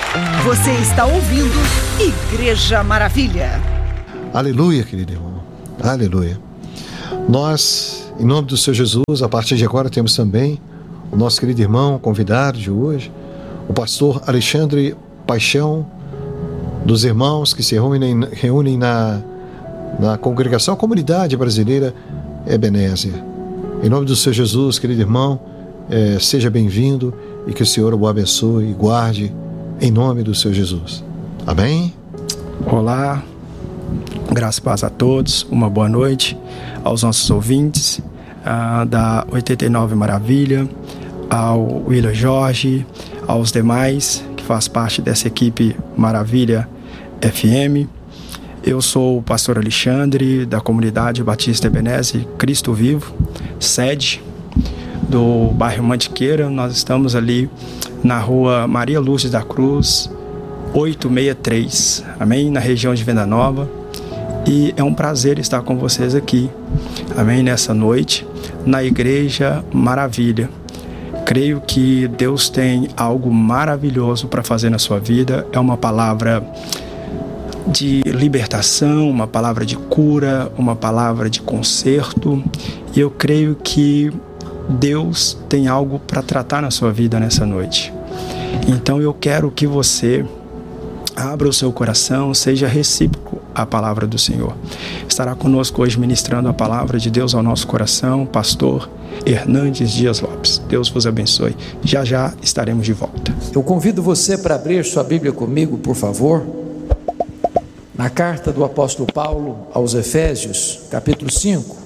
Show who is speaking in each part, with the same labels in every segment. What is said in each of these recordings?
Speaker 1: Você está ouvindo Igreja Maravilha.
Speaker 2: Aleluia, querido irmão. Aleluia. Nós, em nome do Senhor Jesus, a partir de agora temos também o nosso querido irmão convidado de hoje, o pastor Alexandre Paixão, dos irmãos que se reúnem na congregação, a comunidade brasileira Ebenezer. Em nome do Senhor Jesus, querido irmão, seja bem-vindo e que o Senhor o abençoe e guarde em nome do Senhor Jesus. Amém?
Speaker 3: Olá, graças e paz a todos, uma boa noite aos nossos ouvintes da 89 Maravilha, ao William Jorge, aos demais que fazem parte dessa equipe Maravilha FM. Eu sou o pastor Alexandre, da comunidade Batista Ebenezer Cristo Vivo, sede do bairro Mantiqueira. Nós estamos ali na rua Maria Lúcia da Cruz, 863, amém? Na região de Venda Nova. E é um prazer estar com vocês aqui, amém? Nessa noite, na Igreja Maravilha. Creio que Deus tem algo maravilhoso para fazer na sua vida. É uma palavra de libertação, uma palavra de cura, uma palavra de conserto. E eu creio que Deus tem algo para tratar na sua vida nessa noite. Então eu quero que você abra o seu coração, seja recíproco à palavra do Senhor. Estará conosco hoje ministrando a palavra de Deus ao nosso coração, pastor Hernandes Dias Lopes. Deus vos abençoe. Já já estaremos de volta.
Speaker 4: Eu convido você para abrir sua Bíblia comigo, por favor, na carta do apóstolo Paulo aos Efésios, capítulo 5.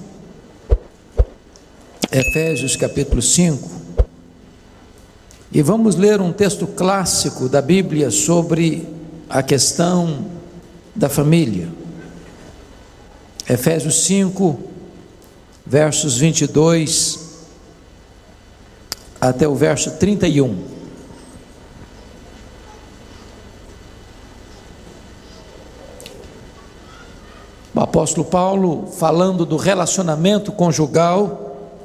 Speaker 4: Efésios capítulo 5, e vamos ler um texto clássico da Bíblia sobre a questão da família. Efésios 5, versos 22 até o verso 31. O apóstolo Paulo, falando do relacionamento conjugal,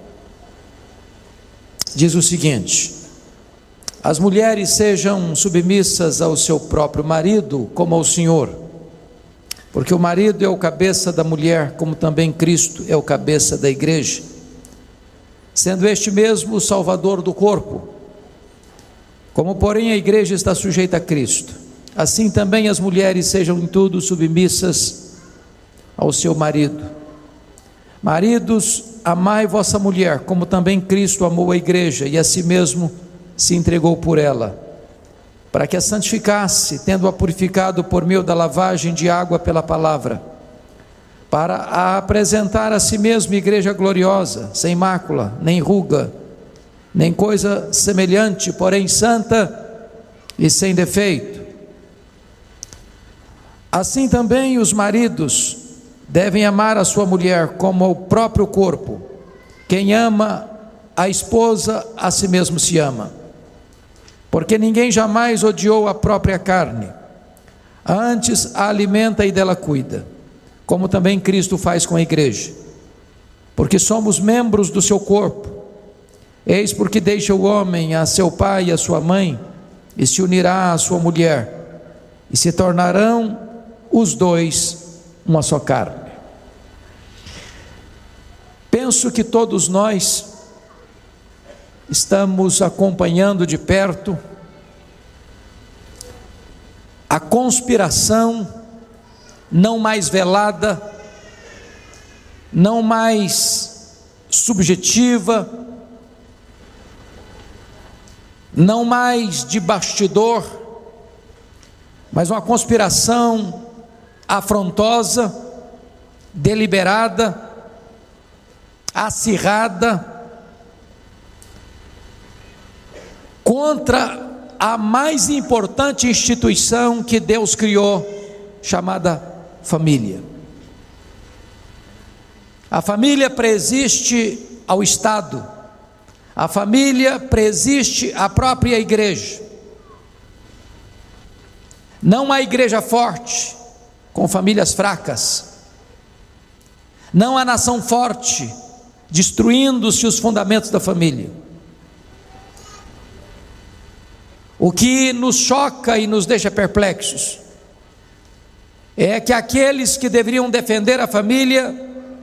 Speaker 4: diz o seguinte: as mulheres sejam submissas ao seu próprio marido, como ao Senhor, porque o marido é o cabeça da mulher, como também Cristo é o cabeça da igreja, sendo este mesmo o salvador do corpo. Como porém a igreja está sujeita a Cristo, assim também as mulheres sejam em tudo submissas ao seu marido. Maridos, amai vossa mulher, como também Cristo amou a igreja e a si mesmo se entregou por ela, para que a santificasse, tendo-a purificado por meio da lavagem de água pela palavra, para a apresentar a si mesmo igreja gloriosa, sem mácula, nem ruga, nem coisa semelhante, porém santa e sem defeito. Assim também os maridos devem amar a sua mulher como ao próprio corpo. Quem ama a esposa, a si mesmo se ama. Porque ninguém jamais odiou a própria carne, antes a alimenta e dela cuida, como também Cristo faz com a igreja, porque somos membros do seu corpo. Eis porque deixa o homem a seu pai e a sua mãe, e se unirá à sua mulher, e se tornarão os dois uma só carne. Penso que todos nós estamos acompanhando de perto a conspiração não mais velada, não mais subjetiva, não mais de bastidor, mas uma conspiração afrontosa, deliberada, acirrada, contra a mais importante instituição que Deus criou, chamada família. A família preexiste ao Estado, a família preexiste à própria igreja. Não há igreja forte com famílias fracas, não há nação forte destruindo-se os fundamentos da família. O que nos choca e nos deixa perplexos é que aqueles que deveriam defender a família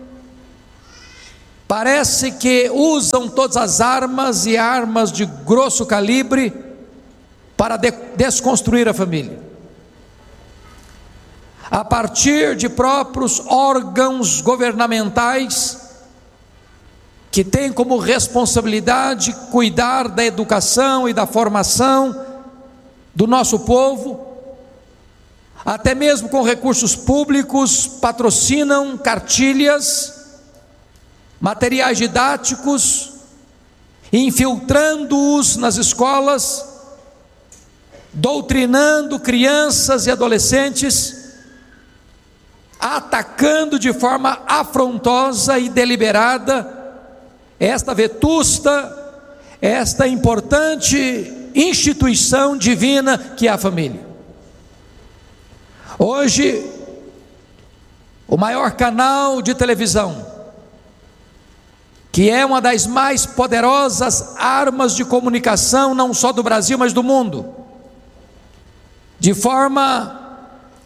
Speaker 4: parece que usam todas as armas e armas de grosso calibre para desconstruir a família, a partir de próprios órgãos governamentais que têm como responsabilidade cuidar da educação e da formação do nosso povo, até mesmo com recursos públicos, patrocinam cartilhas, materiais didáticos, infiltrando-os nas escolas, doutrinando crianças e adolescentes, atacando de forma afrontosa e deliberada esta vetusta, esta importante instituição divina que é a família. Hoje, o maior canal de televisão, que é uma das mais poderosas armas de comunicação, não só do Brasil, mas do mundo, de forma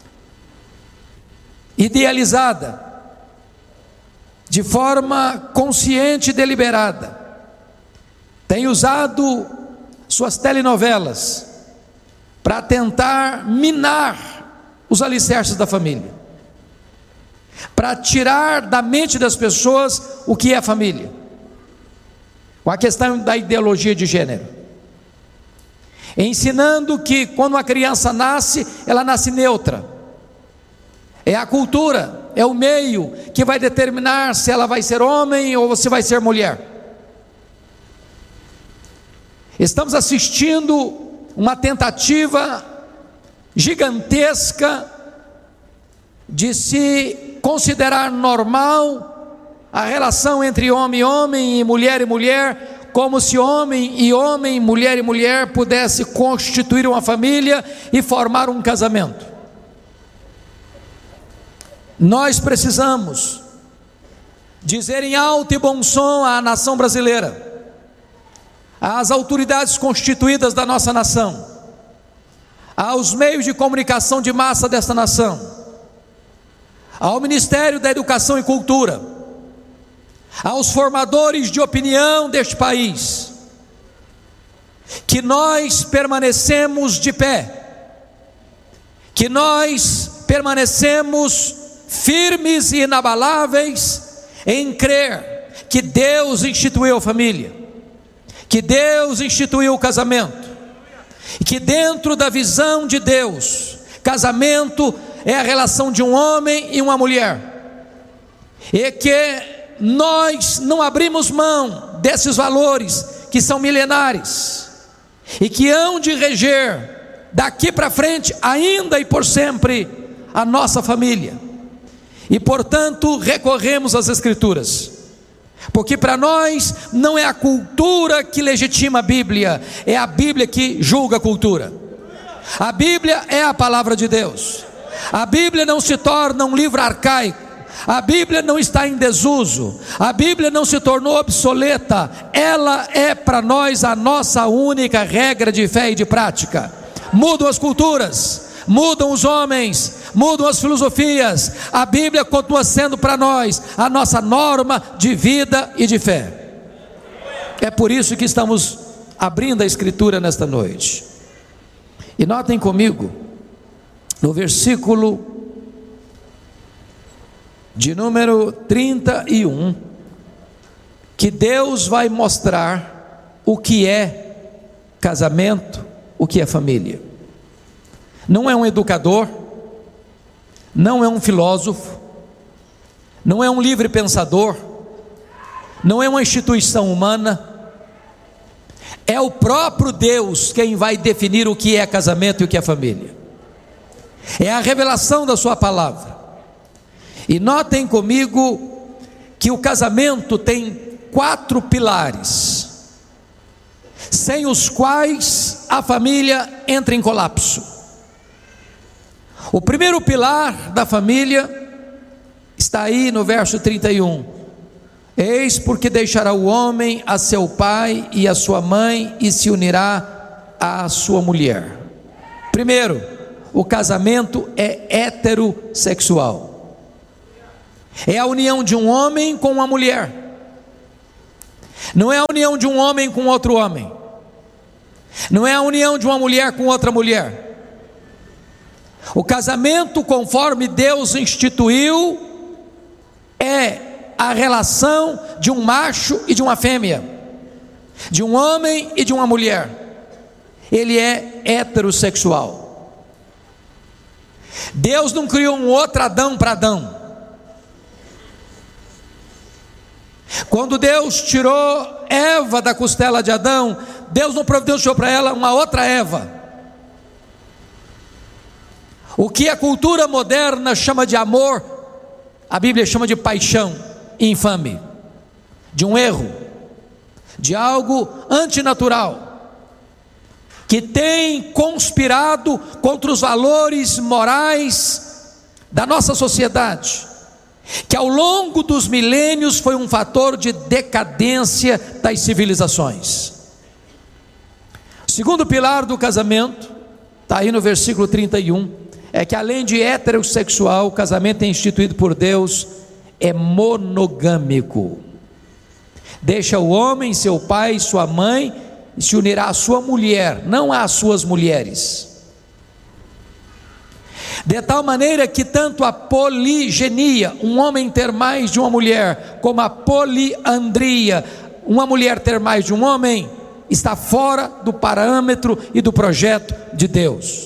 Speaker 4: idealizada, de forma consciente e deliberada, tem usado suas telenovelas para tentar minar os alicerces da família, para tirar da mente das pessoas o que é família, com a questão da ideologia de gênero, ensinando que quando uma criança nasce, ela nasce neutra. É a cultura, é o meio que vai determinar se ela vai ser homem ou se vai ser mulher. Estamos assistindo uma tentativa gigantesca de se considerar normal a relação entre homem e homem e mulher, como se homem e homem, mulher e mulher pudesse constituir uma família e formar um casamento. Nós precisamos dizer em alto e bom som à nação brasileira, às autoridades constituídas da nossa nação, aos meios de comunicação de massa desta nação, ao Ministério da Educação e Cultura, aos formadores de opinião deste país, que nós permanecemos de pé, que nós permanecemos firmes e inabaláveis em crer que Deus instituiu a família, que Deus instituiu o casamento, e que dentro da visão de Deus, casamento é a relação de um homem e uma mulher, e que nós não abrimos mão desses valores que são milenares e que hão de reger daqui para frente, ainda e por sempre, a nossa família. E portanto recorremos às Escrituras, porque para nós não é a cultura que legitima a Bíblia, é a Bíblia que julga a cultura. A Bíblia é a palavra de Deus. A Bíblia não se torna um livro arcaico, a Bíblia não está em desuso, a Bíblia não se tornou obsoleta, ela é para nós a nossa única regra de fé e de prática. Mudam as culturas, mudam os homens, mudam as filosofias, a Bíblia continua sendo para nós a nossa norma de vida e de fé. É por isso que estamos abrindo a Escritura nesta noite. E notem comigo, no versículo de número 31, que Deus vai mostrar o que é casamento, o que é família. Não é um educador, não é um filósofo, não é um livre pensador, não é uma instituição humana, é o próprio Deus quem vai definir o que é casamento e o que é família. É a revelação da sua palavra. E notem comigo que o casamento tem 4 pilares, sem os quais a família entra em colapso. O primeiro pilar da família está aí no verso 31. Eis porque deixará o homem a seu pai e a sua mãe e se unirá à sua mulher. Primeiro, o casamento é heterossexual. É a união de um homem com uma mulher. Não é a união de um homem com outro homem. Não é a união de uma mulher com outra mulher. O casamento, conforme Deus instituiu, é a relação de um macho e de uma fêmea, de um homem e de uma mulher. Ele é heterossexual. Deus não criou um outro Adão para Adão. Quando Deus tirou Eva da costela de Adão, Deus não providenciou para ela uma outra Eva. O que a cultura moderna chama de amor, a Bíblia chama de paixão infame, de um erro, de algo antinatural, que tem conspirado contra os valores morais da nossa sociedade, que ao longo dos milênios foi um fator de decadência das civilizações. O segundo pilar do casamento, está aí no versículo 31, é que além de heterossexual, o casamento é instituído por Deus, é monogâmico. Deixa o homem, seu pai, sua mãe, e se unirá à sua mulher, não às suas mulheres. De tal maneira que tanto a poligenia, um homem ter mais de uma mulher, como a poliandria, uma mulher ter mais de um homem, está fora do parâmetro e do projeto de Deus.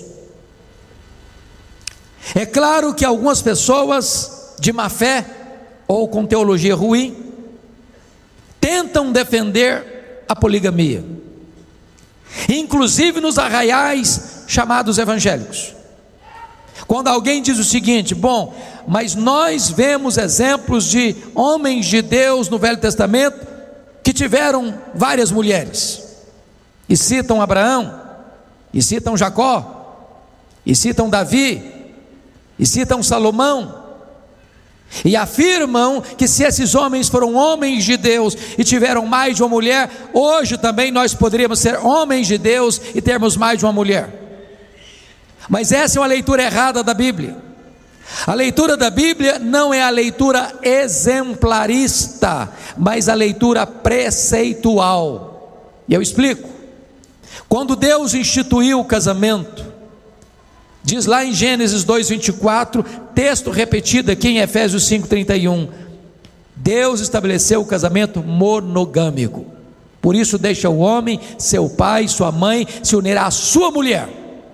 Speaker 4: É claro que algumas pessoas de má fé ou com teologia ruim tentam defender a poligamia, inclusive nos arraiais chamados evangélicos. Quando alguém diz o seguinte: bom, mas nós vemos exemplos de homens de Deus no Velho Testamento que tiveram várias mulheres, e citam Abraão, e citam Jacó, e citam Davi, e citam Salomão, e afirmam que se esses homens foram homens de Deus e tiveram mais de uma mulher, hoje também nós poderíamos ser homens de Deus e termos mais de uma mulher. Mas essa é uma leitura errada da Bíblia. A leitura da Bíblia não é a leitura exemplarista, mas a leitura preceitual. E eu explico. Quando Deus instituiu o casamento, diz lá em Gênesis 2:24, texto repetido aqui em Efésios 5:31, Deus estabeleceu o casamento monogâmico. Por isso deixa o homem, seu pai, sua mãe, se unirá à sua mulher.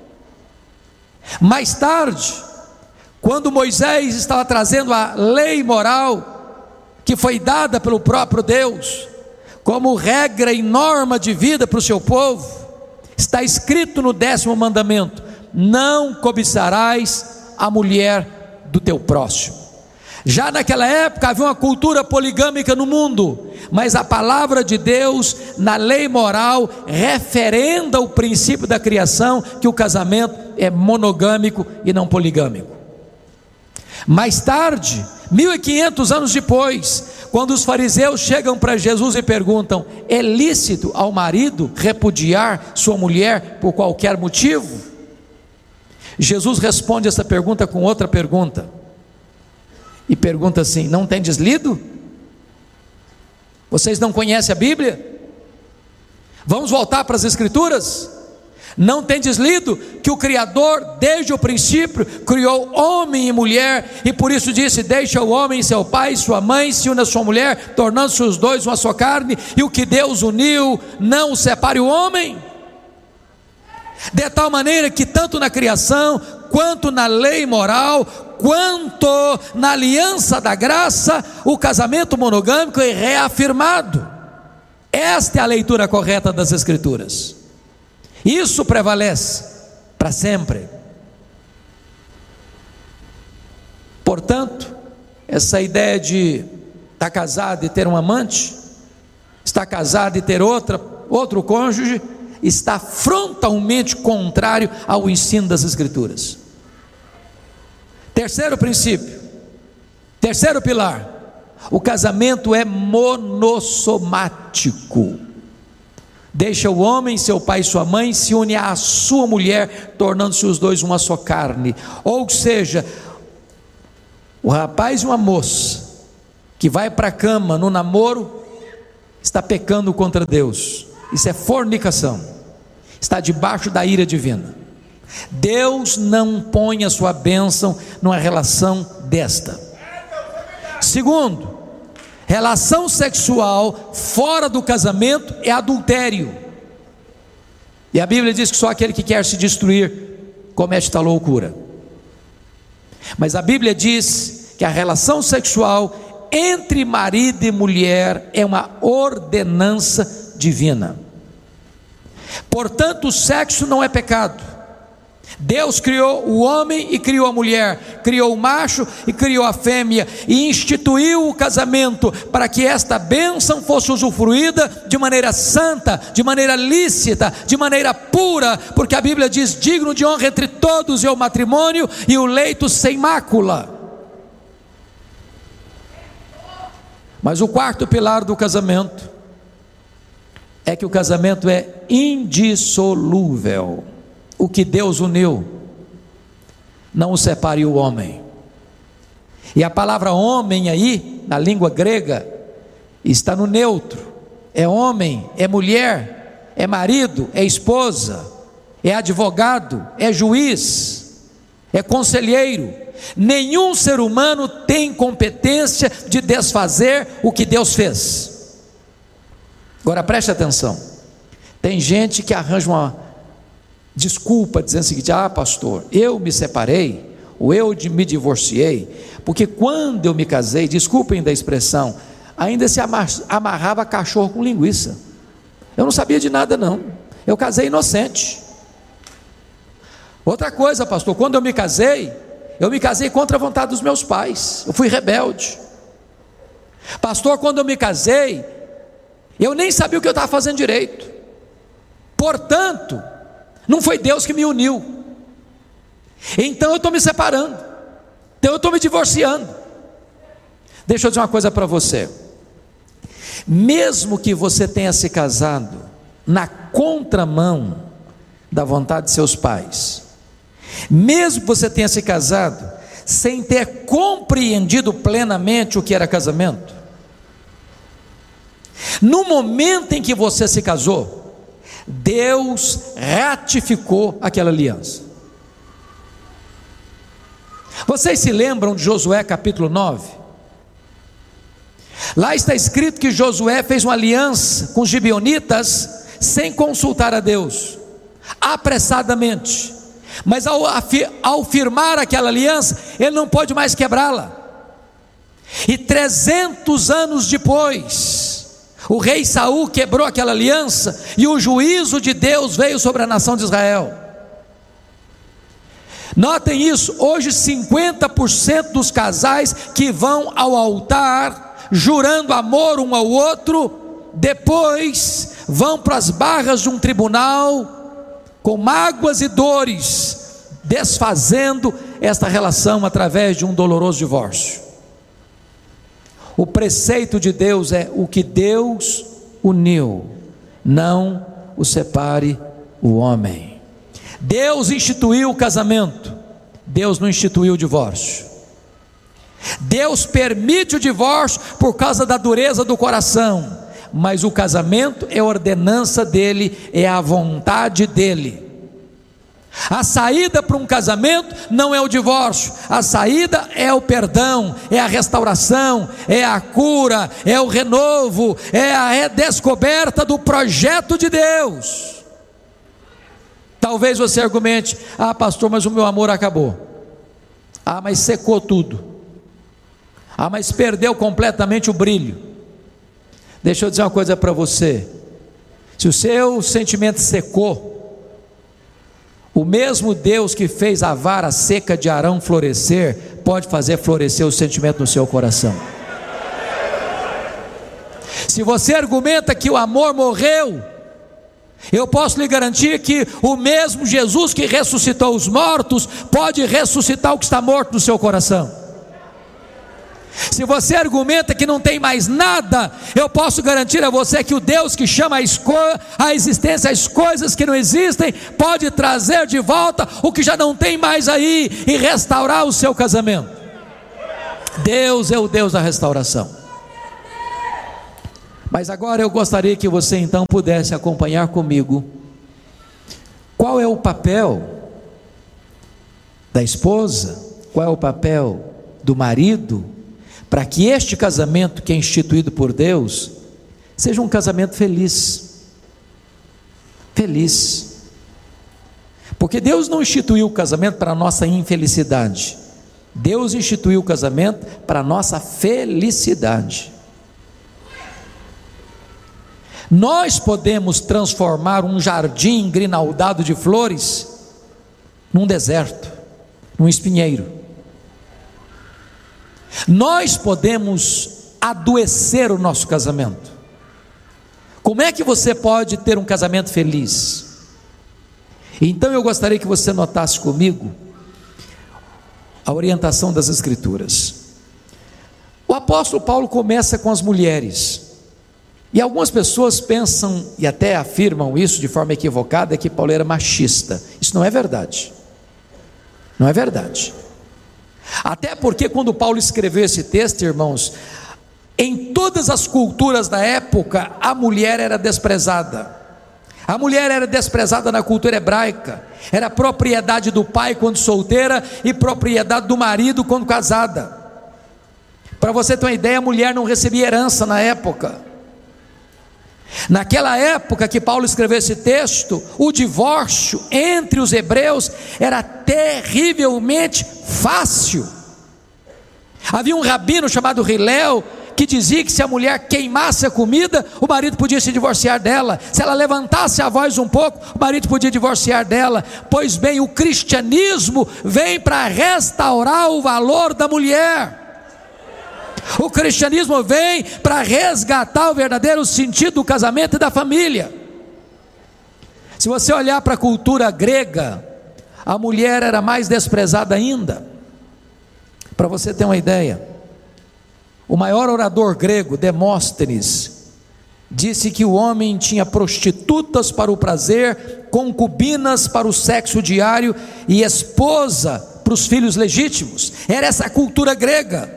Speaker 4: Mais tarde, quando Moisés estava trazendo a lei moral, que foi dada pelo próprio Deus, como regra e norma de vida para o seu povo, está escrito no 10º mandamento: não cobiçarás a mulher do teu próximo. Já naquela época havia uma cultura poligâmica no mundo, mas a palavra de Deus na lei moral referenda o princípio da criação, que o casamento é monogâmico e não poligâmico. Mais tarde, 1500 anos depois, quando os fariseus chegam para Jesus e perguntam: é lícito ao marido repudiar sua mulher por qualquer motivo? Jesus responde essa pergunta com outra pergunta, e pergunta assim: não tendes lido? Vocês não conhecem a Bíblia? Vamos voltar para as Escrituras? Não tendes lido que o Criador desde o princípio criou homem e mulher, e por isso disse: deixa o homem seu pai e sua mãe, se une a sua mulher, tornando-se os dois uma só carne, e o que Deus uniu não o separe o homem? De tal maneira que tanto na criação, quanto na lei moral, quanto na aliança da graça, o casamento monogâmico é reafirmado. Esta é a leitura correta das Escrituras. Isso prevalece para sempre. Portanto, essa ideia de estar casado e ter um amante, estar casado e ter outro cônjuge, está frontalmente contrário ao ensino das Escrituras. Terceiro princípio, terceiro pilar: o casamento é monossomático. Deixa o homem, seu pai e sua mãe, se une à sua mulher, tornando-se os dois uma só carne. Ou seja, o rapaz e uma moça que vai para a cama no namoro, está pecando contra Deus. Isso é fornicação, está debaixo da ira divina. Deus não põe a sua bênção numa relação desta. Segundo, relação sexual fora do casamento é adultério, e a Bíblia diz que só aquele que quer se destruir comete tal loucura. Mas a Bíblia diz que a relação sexual entre marido e mulher é uma ordenança divina. Portanto, o sexo não é pecado. Deus criou o homem e criou a mulher, criou o macho e criou a fêmea, e instituiu o casamento para que esta bênção fosse usufruída de maneira santa, de maneira lícita, de maneira pura, porque a Bíblia diz: digno de honra entre todos é o matrimônio e o leito sem mácula. Mas o quarto pilar do casamento é que o casamento é indissolúvel. O que Deus uniu, não o separe o homem. E a palavra homem aí, na língua grega, está no neutro. É homem, é mulher, é marido, é esposa, é advogado, é juiz, é conselheiro. Nenhum ser humano tem competência de desfazer o que Deus fez. Agora preste atenção, tem gente que arranja uma desculpa dizendo o seguinte: ah, pastor, eu me separei, ou eu me divorciei, porque quando eu me casei, desculpem da expressão, ainda se amarrava cachorro com linguiça. Eu não sabia de nada não, eu casei inocente. Outra coisa, pastor, quando eu me casei contra a vontade dos meus pais, eu fui rebelde. Pastor, quando eu me casei, eu nem sabia o que eu estava fazendo direito, portanto, não foi Deus que me uniu, então eu estou me separando, então eu estou me divorciando. Deixa eu dizer uma coisa para você: mesmo que você tenha se casado na contramão da vontade de seus pais, mesmo que você tenha se casado sem ter compreendido plenamente o que era casamento, no momento em que você se casou, Deus ratificou aquela aliança. Vocês se lembram de Josué capítulo 9? Lá está escrito que Josué fez uma aliança com os gibeonitas sem consultar a Deus, apressadamente. Mas ao firmar aquela aliança, ele não pôde mais quebrá-la. E 300 anos depois, o rei Saul quebrou aquela aliança, e o juízo de Deus veio sobre a nação de Israel. Notem isso, hoje 50% dos casais que vão ao altar, jurando amor um ao outro, depois vão para as barras de um tribunal, com mágoas e dores, desfazendo esta relação através de um doloroso divórcio. O preceito de Deus é: o que Deus uniu, não o separe o homem. Deus instituiu o casamento, Deus não instituiu o divórcio. Deus permite o divórcio por causa da dureza do coração, mas o casamento é a ordenança dele, é a vontade dele. A saída para um casamento não é o divórcio, a saída é o perdão, é a restauração, é a cura, é o renovo, é a redescoberta do projeto de Deus. Talvez você argumente: ah, pastor, mas o meu amor acabou. Ah, mas secou tudo. Ah, mas perdeu completamente o brilho. Deixa eu dizer uma coisa para você: se o seu sentimento secou, o mesmo Deus que fez a vara seca de Arão florescer, pode fazer florescer o sentimento no seu coração. Se você argumenta que o amor morreu, eu posso lhe garantir que o mesmo Jesus que ressuscitou os mortos, pode ressuscitar o que está morto no seu coração. Se você argumenta que não tem mais nada, eu posso garantir a você que o Deus que chama a existência as coisas que não existem, pode trazer de volta o que já não tem mais aí e restaurar o seu casamento. Deus é o Deus da restauração. Mas agora eu gostaria que você então pudesse acompanhar comigo qual é o papel da esposa, qual é o papel do marido, para que este casamento que é instituído por Deus seja um casamento feliz. Feliz. Porque Deus não instituiu o casamento para a nossa infelicidade. Deus instituiu o casamento para a nossa felicidade. Nós podemos transformar um jardim grinaldado de flores num deserto, num espinheiro. Nós podemos adoecer o nosso casamento. Como é que você pode ter um casamento feliz? Então eu gostaria que você notasse comigo a orientação das Escrituras. O apóstolo Paulo começa com as mulheres, e algumas pessoas pensam e até afirmam isso de forma equivocada, que Paulo era machista. Isso não é verdade. Não é verdade. Até porque quando Paulo escreveu esse texto, irmãos, em todas as culturas da época, a mulher era desprezada. A mulher era desprezada na cultura hebraica, era propriedade do pai quando solteira e propriedade do marido quando casada. Para você ter uma ideia, a mulher não recebia herança na época. Naquela época que Paulo escreveu esse texto, o divórcio entre os hebreus era terrivelmente fácil. Havia um rabino chamado Hilel que dizia que se a mulher queimasse a comida, o marido podia se divorciar dela. Se ela levantasse a voz um pouco, o marido podia divorciar dela. Pois bem, o cristianismo vem para restaurar o valor da mulher. O cristianismo vem para resgatar o verdadeiro sentido do casamento e da família. Se você olhar para a cultura grega, a mulher era mais desprezada ainda. Para você ter uma ideia, o maior orador grego, Demóstenes, disse que o homem tinha prostitutas para o prazer, concubinas para o sexo diário e esposa para os filhos legítimos. Era essa a cultura grega.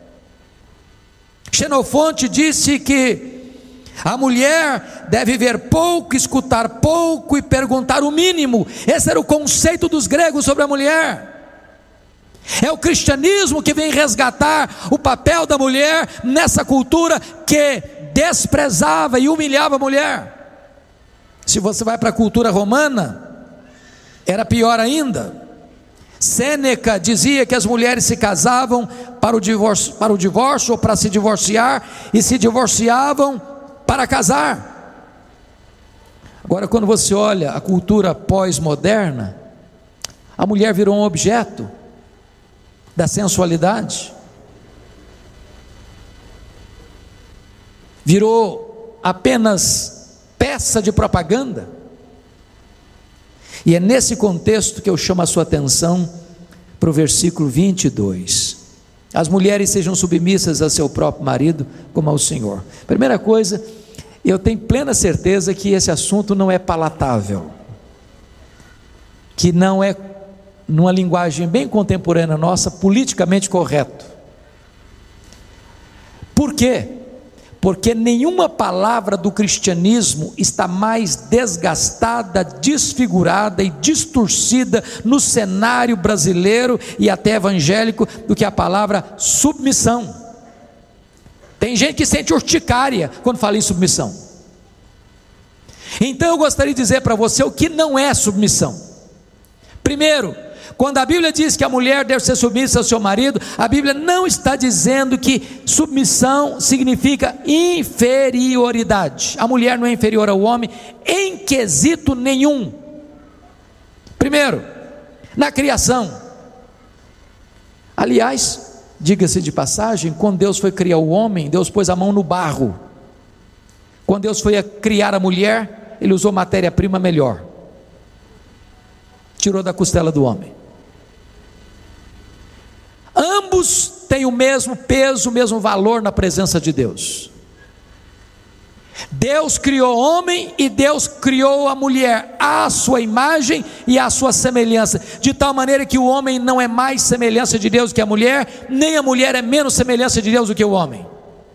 Speaker 4: Xenofonte disse que a mulher deve ver pouco, escutar pouco e perguntar o mínimo. Esse era o conceito dos gregos sobre a mulher. É o cristianismo que vem resgatar o papel da mulher nessa cultura que desprezava e humilhava a mulher. Se você vai para a cultura romana, era pior ainda. Sêneca dizia que as mulheres se casavam para o divórcio ou para se divorciar, e se divorciavam para casar. Agora, quando você olha a cultura pós-moderna, a mulher virou um objeto da sensualidade, virou apenas peça de propaganda. E é nesse contexto que eu chamo a sua atenção para o versículo 22. As mulheres sejam submissas a seu próprio marido como ao Senhor. Primeira coisa, eu tenho plena certeza que esse assunto não é palatável, que não é, numa linguagem bem contemporânea nossa, politicamente correto. Por quê? Porque nenhuma palavra do cristianismo está mais desgastada, desfigurada e distorcida no cenário brasileiro e até evangélico do que a palavra submissão. Tem gente que sente urticária quando fala em submissão. Então eu gostaria de dizer para você o que não é submissão. Primeiro, quando a Bíblia diz que a mulher deve ser submissa ao seu marido, a Bíblia não está dizendo que submissão significa inferioridade. A mulher não é inferior ao homem em quesito nenhum. Primeiro, na criação. Aliás, diga-se de passagem, quando Deus foi criar o homem, Deus pôs a mão no barro. Quando Deus foi criar a mulher, Ele usou matéria-prima melhor. Tirou da costela do homem. Ambos têm o mesmo peso, o mesmo valor na presença de Deus. Deus criou o homem e Deus criou a mulher à sua imagem e à sua semelhança, de tal maneira que o homem não é mais semelhança de Deus que a mulher, nem a mulher é menos semelhança de Deus do que o homem.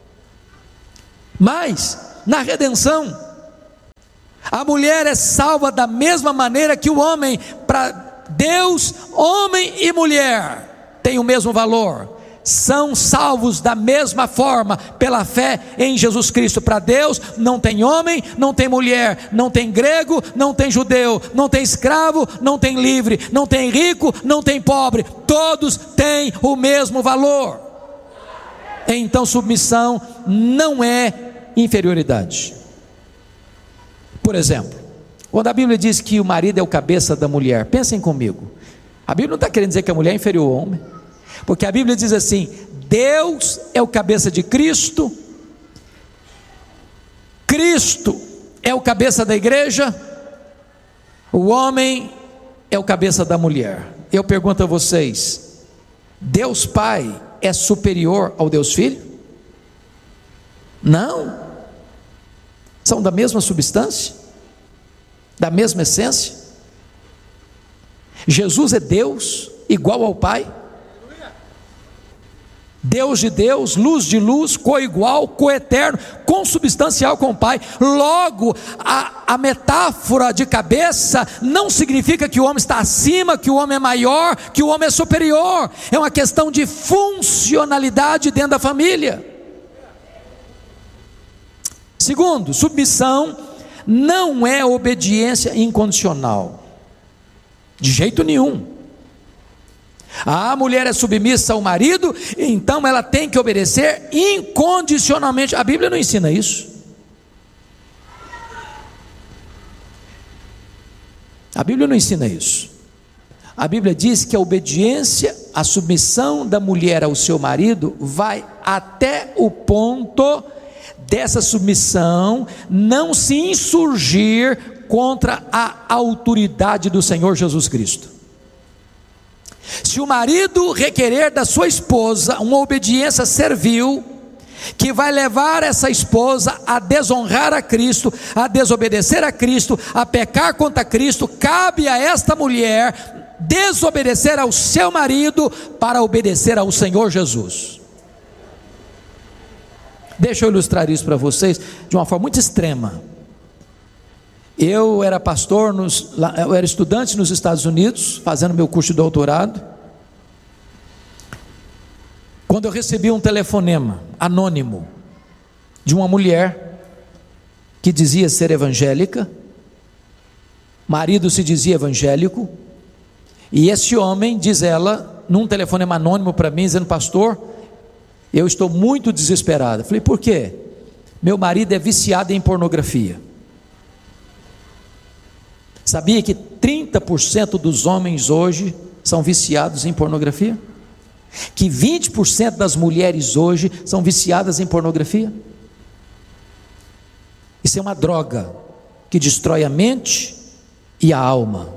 Speaker 4: Mas na redenção, a mulher é salva da mesma maneira que o homem. Para Deus, homem e mulher têm o mesmo valor, são salvos da mesma forma, pela fé em Jesus Cristo. Para Deus não tem homem, não tem mulher, não tem grego, não tem judeu, não tem escravo, não tem livre, não tem rico, não tem pobre, todos têm o mesmo valor. Então submissão não é inferioridade. Por exemplo, quando a Bíblia diz que o marido é o cabeça da mulher, pensem comigo, a Bíblia não está querendo dizer que a mulher é inferior ao homem, porque a Bíblia diz assim: Deus é o cabeça de Cristo, Cristo é o cabeça da igreja, o homem é o cabeça da mulher. Eu pergunto a vocês, Deus Pai é superior ao Deus Filho? Não. São da mesma substância, da mesma essência. Jesus é Deus igual ao Pai, Deus de Deus, luz de luz, coigual, coeterno, consubstancial com o Pai. Logo, a metáfora de cabeça não significa que o homem está acima, que o homem é maior, que o homem é superior. É uma questão de funcionalidade dentro da família. Segundo, submissão não é obediência incondicional, de jeito nenhum. A mulher é submissa ao marido, então ela tem que obedecer incondicionalmente. A Bíblia não ensina isso. A Bíblia não ensina isso. A Bíblia diz que a obediência, a submissão da mulher ao seu marido vai até o ponto dessa submissão não se insurgir contra a autoridade do Senhor Jesus Cristo. Se o marido requerer da sua esposa uma obediência servil, que vai levar essa esposa a desonrar a Cristo, a desobedecer a Cristo, a pecar contra Cristo, cabe a esta mulher desobedecer ao seu marido para obedecer ao Senhor Jesus. Deixa eu ilustrar isso para vocês de uma forma muito extrema. Eu era pastor, eu era estudante nos Estados Unidos, fazendo meu curso de doutorado, quando eu recebi um telefonema anônimo de uma mulher que dizia ser evangélica, marido se dizia evangélico, e esse homem, diz ela, num telefonema anônimo para mim, dizendo: pastor, eu estou muito desesperada. Falei: por quê? Meu marido é viciado em pornografia. Sabia que 30% dos homens hoje são viciados em pornografia? Que 20% das mulheres hoje são viciadas em pornografia? Isso é uma droga que destrói a mente e a alma.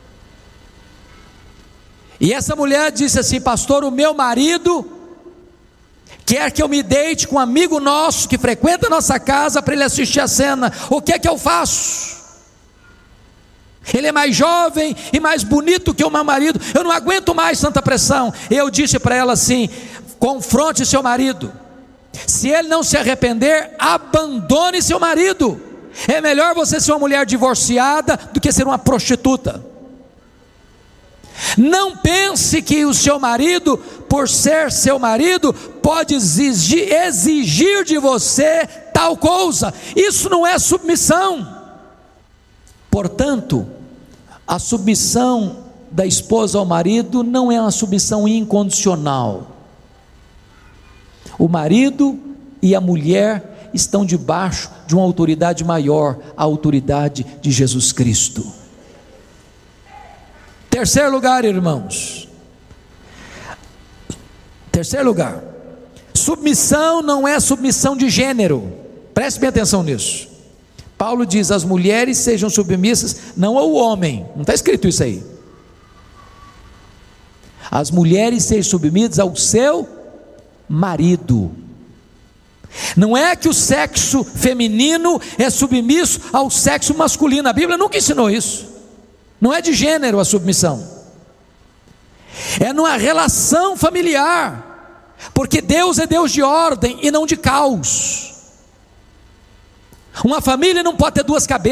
Speaker 4: E essa mulher disse assim: pastor, o meu marido quer que eu me deite com um amigo nosso que frequenta a nossa casa para ele assistir a cena. O que é que eu faço? Ele é mais jovem e mais bonito que o meu marido, eu não aguento mais tanta pressão. Eu disse para ela assim: confronte seu marido, se ele não se arrepender, abandone seu marido. É melhor você ser uma mulher divorciada do que ser uma prostituta. Não pense que o seu marido, por ser seu marido, pode exigir de você tal coisa. Isso não é submissão. Portanto, a submissão da esposa ao marido não é uma submissão incondicional. O marido e a mulher estão debaixo de uma autoridade maior, a autoridade de Jesus Cristo. Terceiro lugar, irmãos. Terceiro lugar. Submissão não é submissão de gênero. Preste bem atenção nisso. Paulo diz: as mulheres sejam submissas, não ao homem, não está escrito isso aí. As mulheres sejam submissas ao seu marido. Não é que o sexo feminino é submisso ao sexo masculino. A Bíblia nunca ensinou isso. Não é de gênero a submissão. É numa relação familiar. Porque Deus é Deus de ordem e não de caos. Uma família não pode ter duas cabeças.